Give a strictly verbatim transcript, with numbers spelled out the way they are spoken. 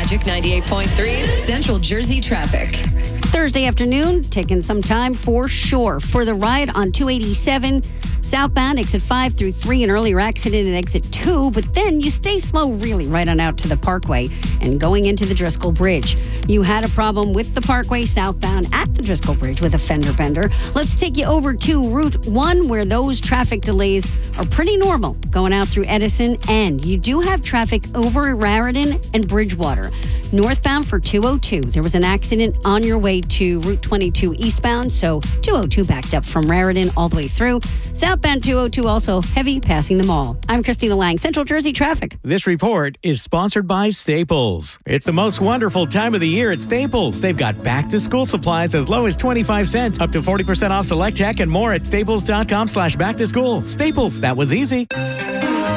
Magic ninety-eight point three Central Jersey traffic. Thursday afternoon, taking some time for sure. For the ride on two eighty-seven, southbound, exit five through three, an earlier accident at exit two, but then you stay slow really right on out to the Parkway and going into the Driscoll Bridge. You had a problem with the Parkway southbound at the Driscoll Bridge with a fender bender. Let's take you over to Route one, where those traffic delays are pretty normal going out through Edison, and you do have traffic over Raritan and Bridgewater. Northbound for two oh two, there was an accident on your way to Route twenty-two eastbound, so two oh two backed up from Raritan all the way through. Southbound two oh two also heavy, passing them all. I'm Christina Lang, Central Jersey Traffic. This report is sponsored by Staples. It's the most wonderful time of the year at Staples. They've got back-to-school supplies as low as twenty-five cents, up to forty percent off select tech, and more at staples.com slash back to school. Staples, that was easy.